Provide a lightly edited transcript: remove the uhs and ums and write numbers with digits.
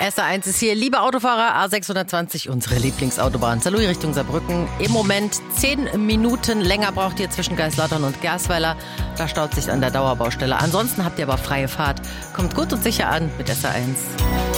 SR1 ist hier. Liebe Autofahrer, A620, unsere Lieblingsautobahn. Saarlouis Richtung Saarbrücken. Im Moment 10 Minuten länger braucht ihr zwischen Geislautern und Gersweiler. Da staut sich an der Dauerbaustelle. Ansonsten habt ihr aber freie Fahrt. Kommt gut und sicher an mit SR1.